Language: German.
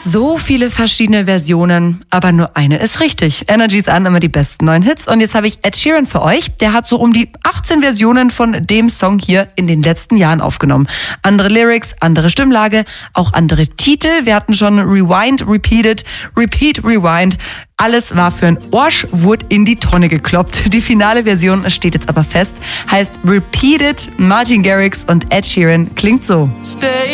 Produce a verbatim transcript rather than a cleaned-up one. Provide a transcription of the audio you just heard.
So viele verschiedene Versionen, aber nur eine ist richtig. Energy's an, immer die besten neuen Hits. Und jetzt habe ich Ed Sheeran für euch. Der hat so um die achtzehn Versionen von dem Song hier in den letzten Jahren aufgenommen. Andere Lyrics, andere Stimmlage, auch andere Titel. Wir hatten schon Rewind, Repeated, Repeat, Rewind. Alles war für ein Arsch, wurde in die Tonne gekloppt. Die finale Version steht jetzt aber fest. Heißt Repeated, Martin Garrix und Ed Sheeran. Klingt so. Stay